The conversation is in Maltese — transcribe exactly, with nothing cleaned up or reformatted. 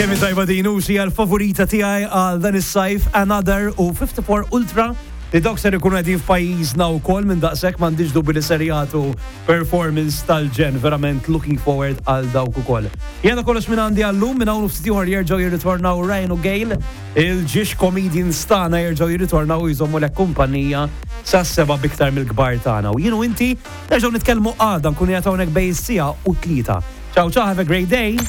Kemm tajba din u xi għal-favorita tiegħi għal dan is-sajf Another u fifty-four Ultra li dawk ser ikunu qegħdin f'pajjiżna wkoll minn daqshekk m'għandix dubbi li ser jagħtu performance tal-ġen verament looking forward għal dawk ukoll. Jiena kollox minn għandi għallum minn hawn ftit ieħor jerġgħu jirritornaw Ryan u Gail, il-ġiex comedians tagħna jerġgħu jirritornaw jżommu lek kumpanija sas-seba' biktar mill-kbar tagħna. U jien u inti nerġgħu nitkellmu għada nkunu qed hawnhekk bejn is-sija u tlieta. Ciao ciao, have a great day.